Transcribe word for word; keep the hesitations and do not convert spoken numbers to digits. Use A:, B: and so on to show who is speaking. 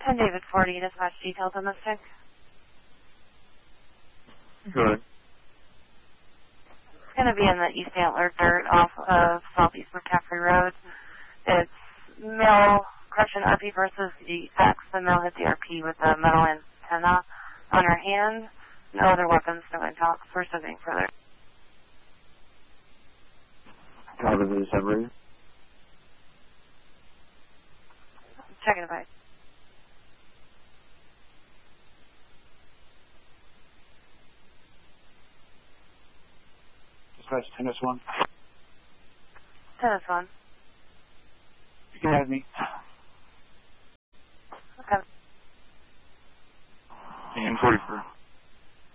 A: ten David forty, dispatch details on the stick.
B: Good.
A: It's going to be in the East Antler dirt off of Southeast McCaffrey Road. It's male crushing R P versus the X. The male hit the R P with a metal antenna on her hand. No other weapons, no intox. We're still getting further.
B: Copy the separator.
A: Checking the bike.
B: Dispatch tennis one.
A: Tennis one.
B: You can have me.
A: Okay.
B: And forty-four.